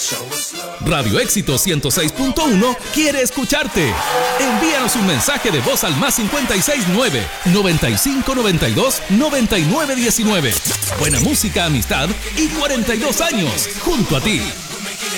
Radio Éxito 106.1 quiere escucharte. Envíanos un mensaje de voz al +569 9592 9919. Buena música, amistad y 42 años junto a ti.